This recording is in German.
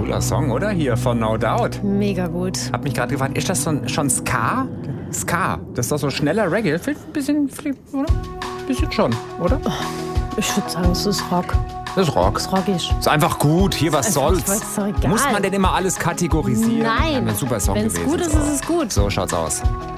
cooler Song, oder? Hier von No Doubt. Mega gut. Hab mich gerade gefragt, ist das schon Ska? Ska, das ist doch so schneller Reggae. Ein bisschen, oder? Ein bisschen schon, oder? Ich würde sagen, es ist Rock. Das ist Rock. Das ist rockig. Ist einfach gut, hier, was soll's? Ist doch egal. Muss man denn immer alles kategorisieren? Nein. Ja, ein super Song Wenn's gewesen. gut ist, ist es gut. So schaut's aus.